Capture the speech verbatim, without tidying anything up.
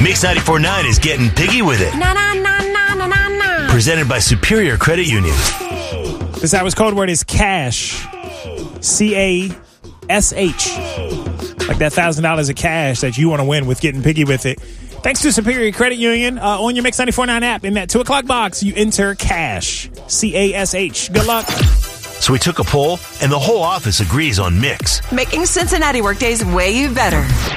Mix ninety-four point nine is getting piggy with it. Na na na na na na na. Presented by Superior Credit Union. This hour's code word is cash. C A S H. Like that one thousand dollars of cash that you want to win with getting piggy with it. Thanks to Superior Credit Union. Uh, on your Mix ninety-four point nine app, in that two o'clock box, you enter cash. C A S H. Good luck. So we took a poll, and the whole office agrees on Mix. Making Cincinnati workdays way better.